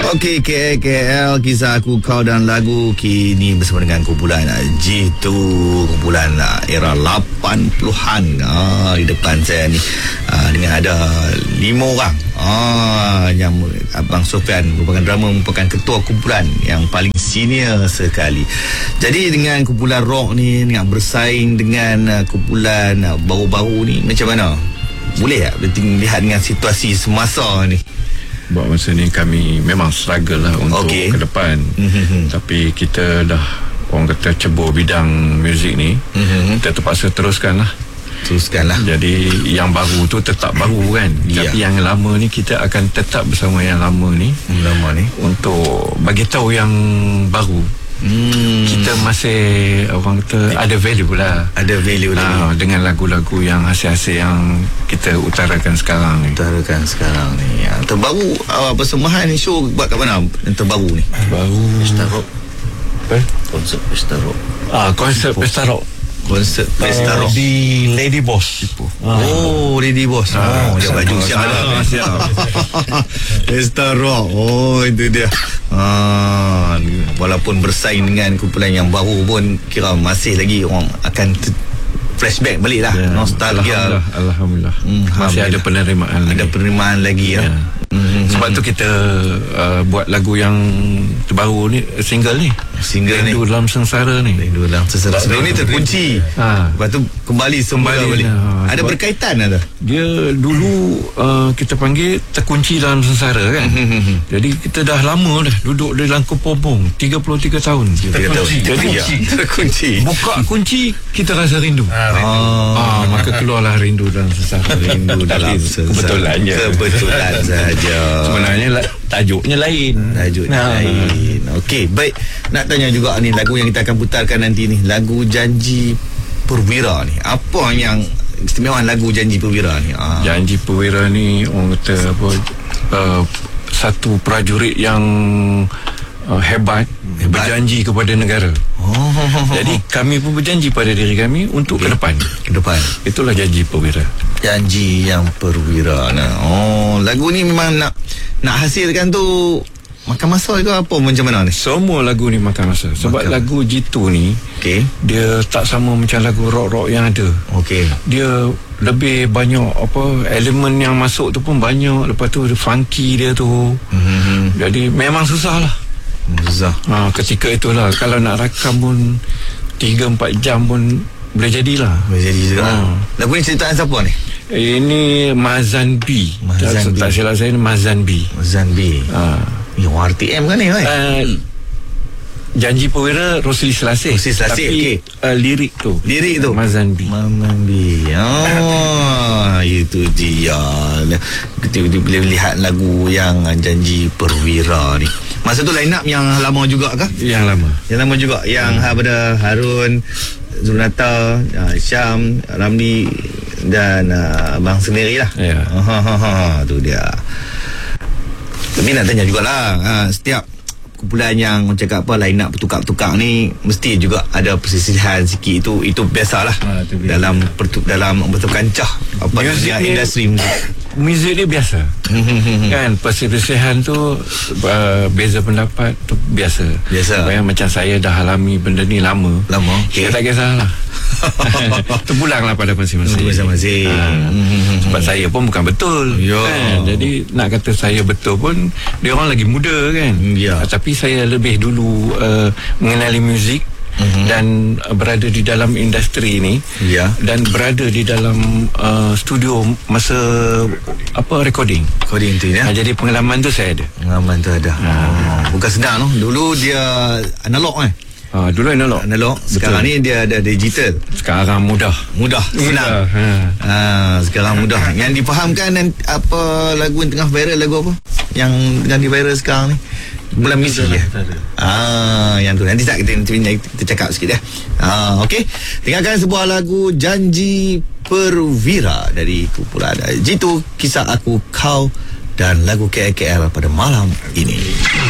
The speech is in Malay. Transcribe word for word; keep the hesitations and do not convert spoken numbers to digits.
Okey, K L, kisah aku, kau dan lagu kini bersama dengan kumpulan G two, kumpulan era lapan puluhan. Ah, di depan saya ni ah, dengan ada lima orang. Ah, yang Abang Sofian merupakan drama, merupakan ketua kumpulan yang paling senior sekali. Jadi dengan kumpulan rock ni, dengan bersaing dengan uh, kumpulan uh, baru-baru ni, macam mana? Boleh tak lihat dengan situasi semasa ni? Buat masa ni kami memang struggle lah untuk okay. ke depan. Mm-hmm. Tapi kita dah, orang kata, cebur bidang muzik ni. Mm-hmm. Kita terpaksa teruskan lah. Teruskan lah. Jadi yang baru tu tetap baru kan. Yeah. Tapi yang lama ni kita akan tetap bersama yang lama ni. Lama ni untuk bagi tahu yang baru. Hmm. Kita masih, orang kata, ada value lah. Ada value lah uh, dengan lagu-lagu yang hasil-hasil yang kita utarakan sekarang ni. Utarakan sekarang ni. Yang terbaru, uh, persembahan ni show buat kat mana? Yang terbaru ni? Baru Pesta Rock. Apa? Konsert Pesta Rock. Ah, konsert Pesta Rock. Konsert Pesta uh, Rock di Lady Boss. ah. Oh, Lady Boss. ah, Oh, dia baju siap lah. Pesta Rock. Oh, itu dia. Ah, walaupun bersaing dengan kumpulan yang baru pun, kira masih lagi orang akan t- flashback balik lah, ya, nostalgia. Alhamdulillah, Alhamdulillah. Hmm, masih Alhamdulillah. ada penerimaan lagi. Ada penerimaan lagi ya, ya. Hmm. Sebab tu kita uh, buat lagu yang terbaru ni, single ni, single Rindu ni Dalam Sengsara ni. Rindu Dalam Sengsara. Sebelum ni terkunci, ha. Lepas tu kembali semula balik. Ha. Ada berkaitan ada? Dia dulu uh, kita panggil terkunci dalam sengsara kan. Jadi kita dah lama dah duduk dalam kepompong tiga puluh tiga tahun. tiga tahun. Jadi ya, terkunci. Buka kunci, kita rasa rindu. Ha, oh. ah, maka keluarlah Rindu Dalam Sengsara. Rindu Dalam Sengsara. Kebetulan je. Kebetulan saja. Sebenarnya la, tajuknya lain. Tajuknya nah. lain. Okey, baik. Nak tanya juga ni, lagu yang kita akan putarkan nanti ni, lagu Janji Perwira ni. Apa yang istimewa lagu Janji Perwira ni? Ah. Janji Perwira ni, orang kata apa, uh, satu prajurit yang uh, hebat, hebat, berjanji kepada negara. Oh. Jadi kami pun berjanji pada diri kami untuk okay. ke depan. Ke depan. Itulah Janji Perwira. Janji yang perwira. Nah, oh, lagu ni memang nak nak hasilkan tu makan masa ke apa, macam mana ni? Semua lagu ni makan masa. Sebab makan. Lagu G two ni, okay. dia tak sama macam lagu rock-rock yang ada. Okay. Dia lebih banyak apa, elemen yang masuk tu pun banyak. Lepas tu funky dia tu. Mm-hmm. Jadi memang susah lah. Susah. Ha, ketika itulah, kalau nak rakam pun tiga empat jam pun boleh jadilah. Boleh jadi juga. Ha. Lagu ni ceritaan siapa ni? Ini Mazan B. Mazan B. Tak silap saya ni Mazan B. Mazan B. Ha. Ni R T M kan ni? Uh, Janji Perwira Rosli Selasih. Rosli Selasih. Tapi okay. uh, lirik tu. Lirik tu Mazan B. Mazan B. Oh, itu dia. Kita boleh lihat lagu yang Janji Perwira ni. Masa tu line up yang lama juga kah? Yang lama. Yang lama juga. Yang hmm. pada Harun, Zunata, uh, Syam, Ramli dan uh, Abang sendiri lah. Ya. Ha, ha, ha, tu dia. Tapi nak tanya jugalah, uh, setiap kumpulan yang cakap apa, line up bertukar-tukar ni mesti juga ada persisihan sikit. Itu itu biasalah. Ha, dalam pertu, dalam betul kancah apa dunia industri muzik. Muzik dia biasa. Kan persisihan tu uh, beza pendapat tu biasa. Biasa. Bayang macam saya dah alami benda ni lama. Lama. Okay. Saya tak kisahlah. Terpulanglah pada masing-masing. Masing-masing. Ha. Sebab saya pun bukan betul. Ya. Kan? Jadi nak kata saya betul pun, dia orang lagi muda kan. Ya. Tapi saya lebih dulu uh, mengenali muzik. Mm-hmm. Dan uh, berada di dalam industri ni, ya. Dan berada di dalam uh, studio masa apa recording recording tu ya. Ha, jadi pengalaman tu saya ada. Pengalaman tu ada. Ha. Oh, bukan senang noh. Dulu dia analog eh. Ha, dulu analog. Analog. Sekarang betul. Ni dia ada digital. Sekarang mudah. Mudah. Senang. Ha. Ha, sekarang mudah. Yang difahamkan dan apa lagu yang tengah viral, lagu apa? Yang tengah di viral sekarang ni. Bulan misi ya. Ah, yang tu nanti tak kita, kita, kita cakap sikit ya. Ah, okey. Dengarkan sebuah lagu Janji Perwira dari kumpulan G two, Kisah Aku, Kau dan lagu K L pada malam ini.